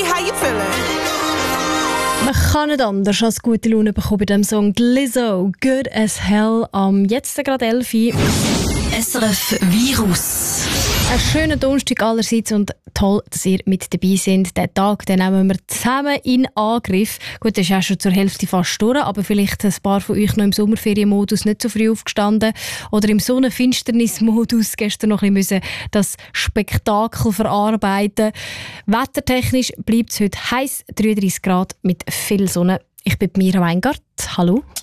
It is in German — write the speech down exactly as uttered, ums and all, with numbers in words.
how you feeling? Man kann nicht anders als gute Laune bekommen bei dem Song Lizzo, Good as Hell, am jetzt gerade elf Uhr. S R F Virus. Einen schönen Donnerstag allerseits und toll, dass ihr mit dabei seid. Den Tag den nehmen wir zusammen in Angriff. Gut, das ist auch schon zur Hälfte fast durch, aber vielleicht ein paar von euch noch im Sommerferienmodus nicht so früh aufgestanden oder im Sonnenfinsternismodus gestern noch ein bisschen das Spektakel verarbeiten. Wettertechnisch bleibt es heute heiß, dreiunddreissig Grad mit viel Sonne. Ich bin Mira Weingart. Hallo.